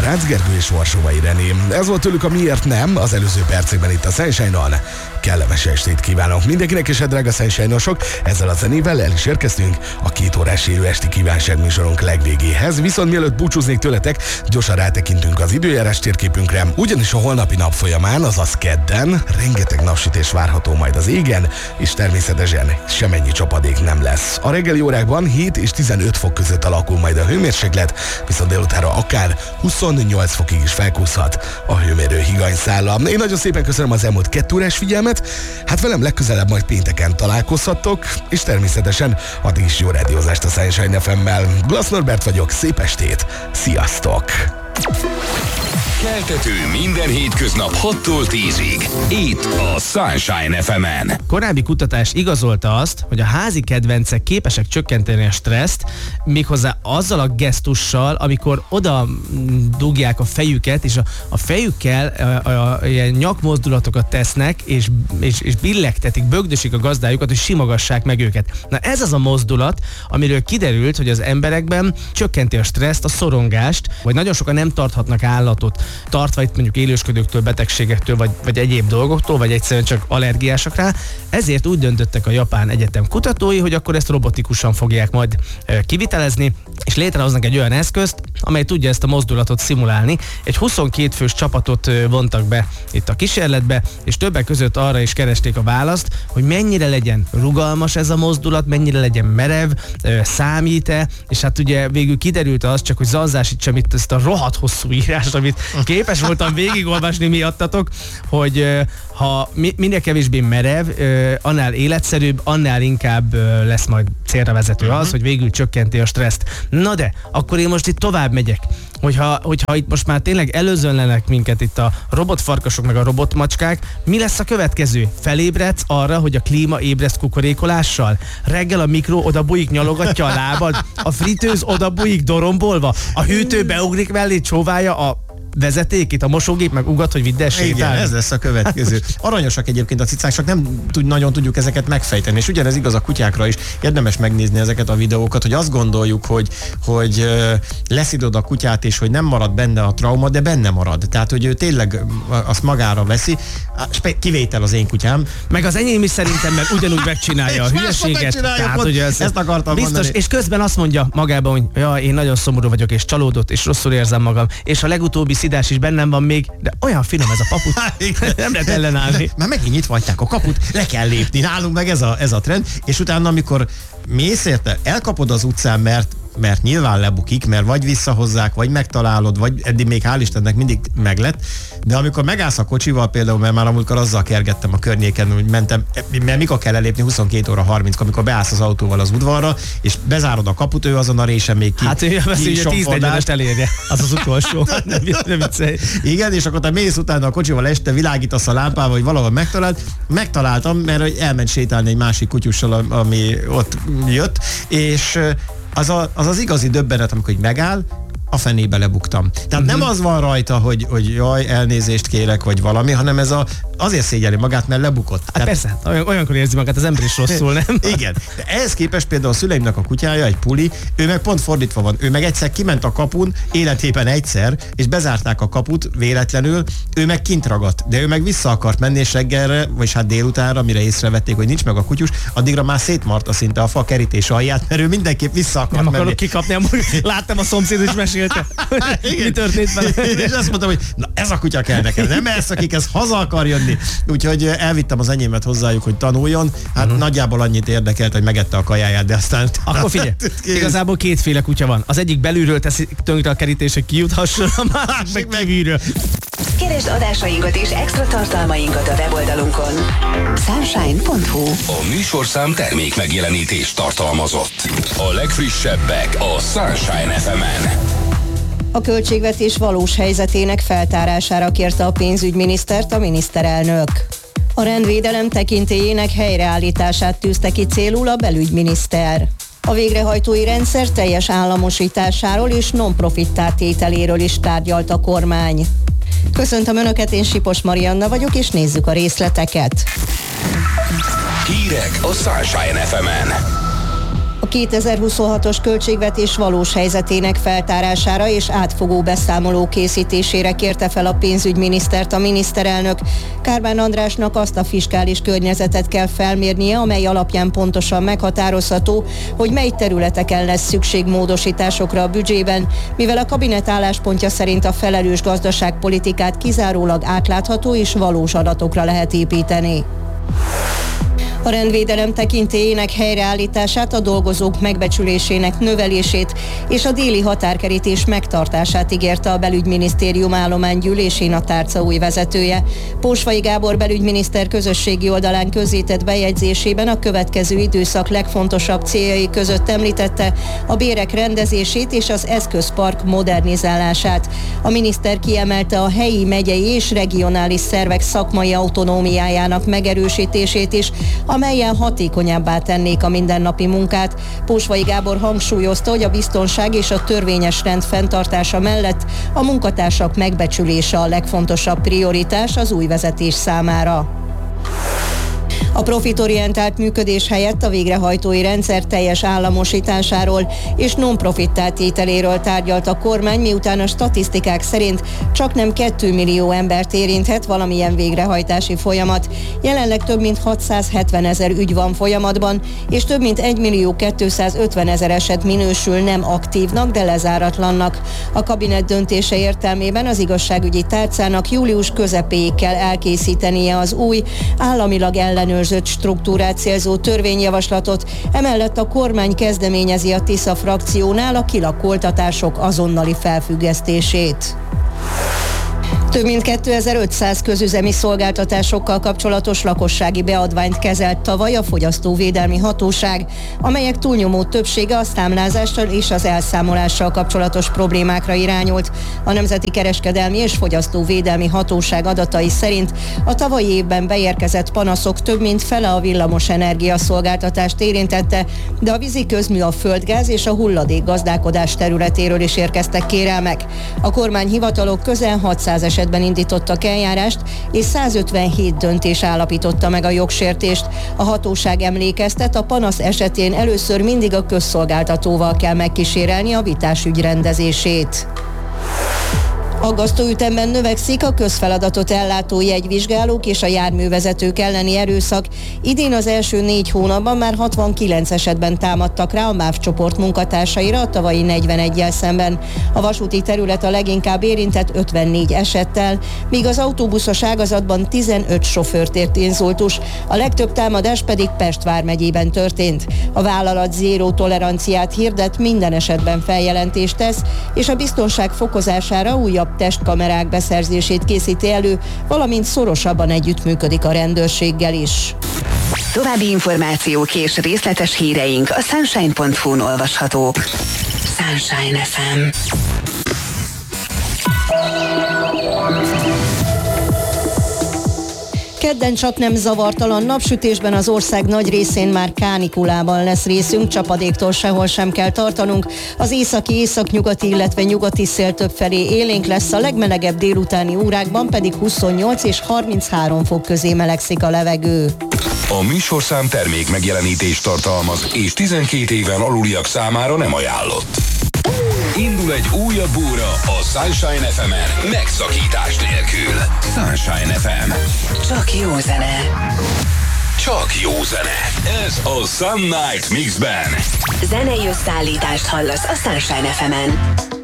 Rácz Gergő és Varsóvai René. Ez volt tőlük a Miért Nem az előző percekben itt a Sunshine-on. Kellemes estét kívánok mindenkinek, és drága Sunshine-osok, ezzel a zenével el is érkeztünk a 2 órás élő esti kívánságműsorunk legvégéhez. Viszont mielőtt búcsúznék tőletek, gyorsan rátekintünk az időjárás térképünkre, ugyanis a holnapi nap folyamán, azaz kedden, rengeteg napsütés várható majd az égen, és természetesen semennyi csapadék nem lesz. A reggeli órákban 7 és 15 fok között alakul majd a hőmérséklet, viszont délutánra akár 28 fokig is felkúszhat a hőmérő higanyszála. Én nagyon szépen köszönöm az elmúlt 2 órás figyelmet, hát velem legközelebb majd pénteken találkozhattok, és természetesen addig is jó rádiózást a Sunshine FM-mel. Glass Norbert vagyok, szép estét, sziasztok! Keltető minden hétköznap 6-tól 10-ig. Itt a Sunshine FM-en. Korábbi kutatás igazolta azt, hogy a házi kedvencek képesek csökkenteni a stresszt, méghozzá azzal a gesztussal, amikor oda dugják a fejüket, és a fejükkel ilyen nyakmozdulatokat tesznek, és billegtetik, bögdösik a gazdájukat, hogy simogassák meg őket. Na ez az a mozdulat, amiről kiderült, hogy az emberekben csökkenti a stresszt, a szorongást, vagy nagyon sokan nem tarthatnak állatot, tartva itt mondjuk élősködőktől, betegségektől, vagy egyéb dolgoktól, vagy egyszerűen csak allergiásak rá. Ezért úgy döntöttek a japán egyetem kutatói, hogy akkor ezt robotikusan fogják majd kivitelezni, és létrehoznak egy olyan eszközt, amely tudja ezt a mozdulatot szimulálni. Egy 22 fős csapatot vontak be itt a kísérletbe, és többek között arra is keresték a választ, hogy mennyire legyen rugalmas ez a mozdulat, mennyire legyen merev, számít-e, és hát ugye végül kiderült az, csak hogy zanzásítsam itt ezt a rohadt hosszú írást, amit képes voltam végigolvasni miattatok, hogy ha minél kevésbé merev, annál életszerűbb, annál inkább lesz majd célra vezető az, hogy végül csökkenti a stresszt. Na de, akkor én most itt tovább megyek. Hogyha itt most már tényleg előzönlenek minket itt a robotfarkasok meg a robotmacskák, mi lesz a következő? Felébredsz arra, hogy a klíma ébreszt kukorékolással? Reggel a mikro oda bujik, nyalogatja a lábad? A fritőz oda bujik dorombolva? A hűtő beugrik mellé, csóválja a vezetékét, a mosógép meg ugat, hogy vidd el sétálni. Igen, ez lesz a következő. Aranyosak egyébként a cicák, csak nem nagyon tudjuk ezeket megfejteni, és ugyanez igaz a kutyákra is. Érdemes megnézni ezeket a videókat, hogy azt gondoljuk, hogy leszidod a kutyát, és hogy nem marad benne a trauma, de benne marad. Tehát, hogy ő tényleg azt magára veszi. Kivétel az én kutyám. Meg az enyém is szerintem, mert ugyanúgy megcsinálja a hülyeséget. Tehát, hogy ezt akartam biztos, mondani. És közben azt mondja magában, hogy ja, én nagyon szomorú vagyok, és csalódott, és rosszul érzem magam, és a legutóbbi szidás is bennem van még, de olyan finom ez a paput, nem lehet ellenállni. Már megint nyitva hagyták a kaput, le kell lépni. Nálunk meg ez a trend, és utána, amikor mész érte, elkapod az utcán, mert nyilván lebukik, mert vagy visszahozzák, vagy megtalálod, vagy eddig még hál' Istennek mindig meglett, de amikor megállsz a kocsival például, mert már amúgykor azzal kergettem a környéken, hogy mentem, mert mikor kell elépni 22 óra 30, amikor beállsz az autóval az udvarra, és bezárod a kaput, ő azon a résen még ki. Hát ő veszi, hogy a 10-40-est elérje, az az utolsó. nem viccelj. Igen, és akkor te mész utána a kocsival este, világítasz a lámpával, hogy valahol megtaláltam, mert elment sétálni egy másik kutyussal, ami ott jött, és az igazi döbbenet, amikor megáll, a fenébe lebuktam. Tehát nem az van rajta, hogy jaj, elnézést kérek, vagy valami, hanem azért szégyeli magát, mert lebukott. Hát persze, olyankor érzi magát az ember is rosszul, nem? Igen. De ehhez képest például a szüleimnek a kutyája, egy puli, ő meg pont fordítva van. Ő meg egyszer kiment a kapun, életében egyszer, és bezárták a kaput véletlenül, ő meg kint ragadt. De ő meg vissza akart menni, és reggelre, vagy hát délutánra, mire észrevették, hogy nincs meg a kutyus, addigra már szétmarta szinte a fa kerítés alját, mert ő mindenképp vissza akart menni. Nem akarok kikapni, amúgy láttam a szomszéd is mesélte. Mi történt vele? És azt mondtam, hogy na ez a kutya kell nekem, nem ez, akik ez haza akar jönni. Úgyhogy elvittem az enyémet hozzájuk, hogy tanuljon. Hát nagyjából annyit érdekelt, hogy megette a kajáját, de aztán... Akkor figyelj, igazából kétféle kutya van. Az egyik belülről teszi tönkre a kerítés, hogy kijuthasson, a másik meg kívülről. Keresd adásainkat és extra tartalmainkat a weboldalunkon. Sunshine.hu. A műsorszám termék megjelenítés tartalmazott. A legfrissebbek a Sunshine FM-en. A költségvetés valós helyzetének feltárására kérte a pénzügyminisztert a miniszterelnök. A rendvédelem tekintélyének helyreállítását tűzte ki célul a belügyminiszter. A végrehajtói rendszer teljes államosításáról és non-profittá tételéről is tárgyalt a kormány. Köszöntöm Önöket, én Sipos Marianna vagyok, és nézzük a részleteket. Hírek a Sunshine FM-en. A A 2026-os költségvetés valós helyzetének feltárására és átfogó beszámoló készítésére kérte fel a pénzügyminisztert a miniszterelnök. Kármán Andrásnak azt a fiskális környezetet kell felmérnie, amely alapján pontosan meghatározható, hogy mely területeken lesz szükség módosításokra a büdzsében, mivel a kabinet álláspontja szerint a felelős gazdaságpolitikát kizárólag átlátható és valós adatokra lehet építeni. A rendvédelem tekintélyének helyreállítását, a dolgozók megbecsülésének növelését és a déli határkerítés megtartását ígérte a belügyminisztérium állománygyűlésén a tárca új vezetője. Pósvai Gábor belügyminiszter közösségi oldalán közzétett bejegyzésében a következő időszak legfontosabb céljai között említette a bérek rendezését és az eszközpark modernizálását. A miniszter kiemelte a helyi, megyei és regionális szervek szakmai autonómiájának megerősítését is, amelyen hatékonyabbá tennék a mindennapi munkát. Pósvai Gábor hangsúlyozta, hogy a biztonság és a törvényes rend fenntartása mellett a munkatársak megbecsülése a legfontosabb prioritás az új vezetés számára. A profitorientált működés helyett a végrehajtói rendszer teljes államosításáról és non-profittá tételéről tárgyalt a kormány, miután a statisztikák szerint csaknem 2 millió embert érinthet valamilyen végrehajtási folyamat. Jelenleg több mint 670 000 ügy van folyamatban, és több mint 1.250.000 eset minősül nem aktívnak, de lezáratlannak. A kabinet döntése értelmében az igazságügyi tárcának július közepéig kell elkészítenie az új, államilag ellenőrzött struktúrát célzó törvényjavaslatot, emellett a kormány kezdeményezi a Tisza frakciónál a kilakoltatások azonnali felfüggesztését. Több mint 2500 közüzemi szolgáltatásokkal kapcsolatos lakossági beadványt kezelt tavaly a Fogyasztóvédelmi Hatóság, amelyek túlnyomó többsége a számlázással és az elszámolással kapcsolatos problémákra irányult. A Nemzeti Kereskedelmi és Fogyasztóvédelmi Hatóság adatai szerint a tavalyi évben beérkezett panaszok több mint fele a villamosenergia szolgáltatást érintette, de a vízi közmű, a földgáz és a hulladékgazdálkodás területéről is érkeztek kérelmek. A kormányhivatalok közel 600 esetben indítottak eljárást, és 157 döntés állapította meg a jogsértést. A hatóság emlékeztet, a panasz esetén először mindig a közszolgáltatóval kell megkísérelni a vitás ügy rendezését. Aggasztó ütemben növekszik a közfeladatot ellátó jegyvizsgálók és a járművezetők elleni erőszak. Idén az első 4 hónapban már 69 esetben támadtak rá a MÁV csoport munkatársaira a tavalyi 41-jel szemben. A vasúti terület a leginkább érintett 54 esettel, míg az autóbuszos ágazatban 15 sofőrt ért inzultus. A legtöbb támadás pedig Pest vármegyében történt. A vállalat zéró toleranciát hirdet, minden esetben feljelentést tesz, és a biztonság fokozására újabb testkamerák beszerzését készíti elő, valamint szorosabban együttműködik a rendőrséggel is. További információk és részletes híreink a Sunshine.hu-n olvashatók. Sunshine FM. Kedden csaknem zavartalan napsütésben, az ország nagy részén már kánikulában lesz részünk, csapadéktól sehol sem kell tartanunk. Az északi, északnyugati, illetve nyugati szél többfelé élénk lesz, a legmelegebb délutáni órákban pedig 28 és 33 fok közé melegszik a levegő. A műsorszám termék megjelenítést tartalmaz, és 12 éven aluliak számára nem ajánlott. Indul egy újabb óra a Sunshine FM-en, megszakítás nélkül. Sunshine FM. Csak jó zene. Csak jó zene. Ez a Sun Night Mixben. Zenei összeállítást hallasz a Sunshine FM-en.